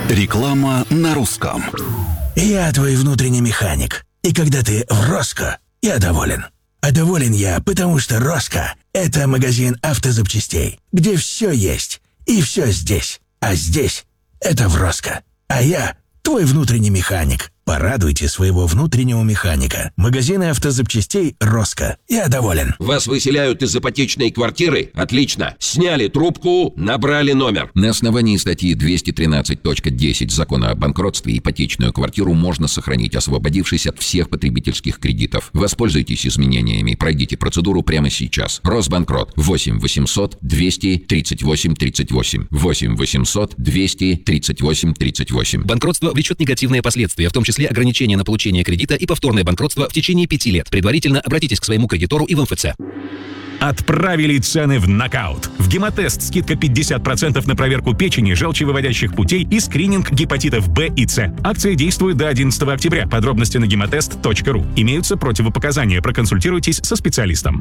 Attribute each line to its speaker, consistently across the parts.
Speaker 1: Реклама на русском.
Speaker 2: Я твой внутренний механик. И когда ты в Роско, я доволен. А доволен я, потому что Роско – это магазин автозапчастей, где все есть и все здесь. А здесь – это в Роско. А я твой внутренний механик. Порадуйте своего внутреннего механика. Магазины автозапчастей «Роско». Я доволен.
Speaker 3: Вас выселяют из ипотечной квартиры? Отлично. Сняли трубку, набрали номер.
Speaker 4: На основании статьи 213.10 Закона о банкротстве ипотечную квартиру можно сохранить, освободившись от всех потребительских кредитов. Воспользуйтесь изменениями. Пройдите процедуру прямо сейчас. Росбанкрот. 8 800 238 38. 8 800 238 38.
Speaker 5: Банкротство влечет негативные последствия, в том числе ограничения на получение кредита и повторное банкротство в течение 5 лет. Предварительно обратитесь к своему кредитору и в МФЦ.
Speaker 6: Отправили цены в нокаут. В Гемотест скидка 50% на проверку печени, желчевыводящих путей и скрининг гепатитов Б и С. Акция действует до 11 октября. Подробности на gematest.ru. Имеются противопоказания. Проконсультируйтесь со специалистом.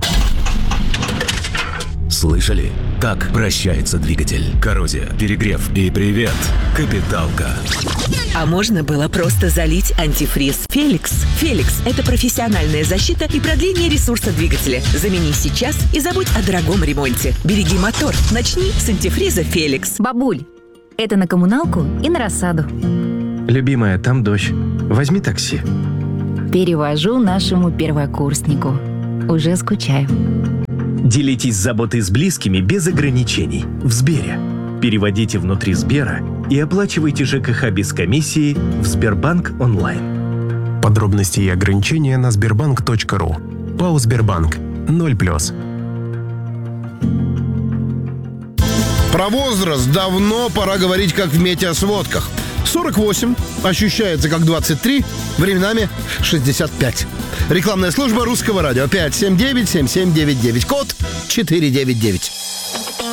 Speaker 7: Слышали, как прощается двигатель? Коррозия, перегрев и привет, капиталка.
Speaker 8: А можно было просто залить антифриз «Феликс». «Феликс» — это профессиональная защита и продление ресурса двигателя. Замени сейчас и забудь о дорогом ремонте. Береги мотор. Начни с антифриза «Феликс».
Speaker 9: Бабуль, это на коммуналку и на рассаду.
Speaker 10: Любимая, там дождь. Возьми такси.
Speaker 9: Перевожу нашему первокурснику. Уже скучаю.
Speaker 10: Делитесь заботой с близкими без ограничений. В Сбере. Переводите внутри Сбера и оплачивайте ЖКХ без комиссии в Сбербанк онлайн.
Speaker 11: Подробности и ограничения на sberbank.ru. ПАО «Сбербанк». 0+.
Speaker 12: Про возраст давно пора говорить, как в метеосводках. 48, ощущается как 23, временами 65. Рекламная служба Русского радио 579-7799, код 499.